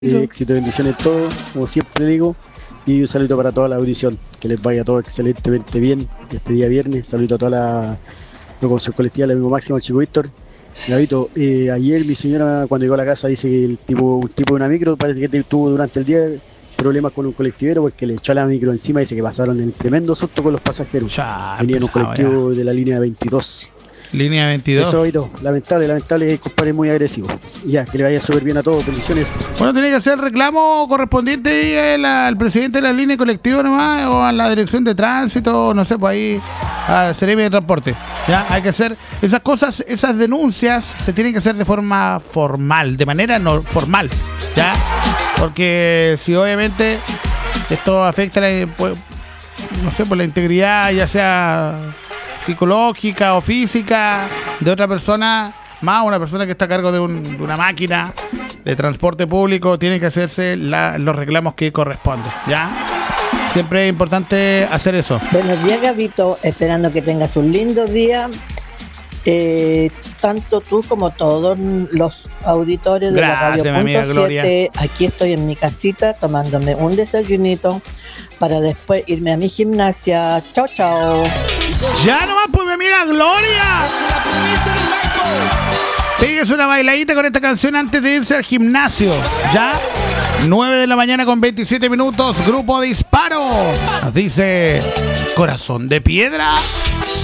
Éxito y bendiciones en todo, como siempre digo. Y un saludo para toda la audición. Que les vaya todo excelentemente bien este día viernes. Saludo a toda la locomoción colectiva, el amigo Máximo, el chico Víctor. Gabito, ayer mi señora cuando llegó a la casa dice que un tipo de una micro parece que tuvo durante el día problemas con un colectivero porque le echó la micro encima y dice que pasaron el tremendo susto con los pasajeros. Venía en un colectivo de la línea 22. Línea 22. Eso, Gabito, lamentable, compadre, muy agresivo. Ya, que le vaya súper bien a todos, bendiciones. Bueno, tiene que hacer el reclamo correspondiente al presidente de la línea colectiva nomás, o a la dirección de tránsito, no sé, pues ahí al Seremi de Transporte. Ya, hay que hacer esas cosas, esas denuncias se tienen que hacer de forma formal, de manera no formal, ya, porque si obviamente esto afecta no sé, por la integridad, ya sea psicológica o física de otra persona, más una persona que está a cargo de una máquina de transporte público, tiene que hacerse los reclamos que corresponden, ¿ya? Siempre es importante hacer eso. Buenos días, Gabito, esperando que tengas un lindo día, tanto tú como todos los auditores de Gracias, la Radio.7. Aquí estoy en mi casita tomándome un desayunito para después irme a mi gimnasia. Chao, chao. Ya nomás, pues, mi amiga Gloria. Píguese una bailadita con esta canción antes de irse al gimnasio. Ya, 9 de la mañana con 27 minutos. Grupo Disparo. Nos dice Corazón de Piedra.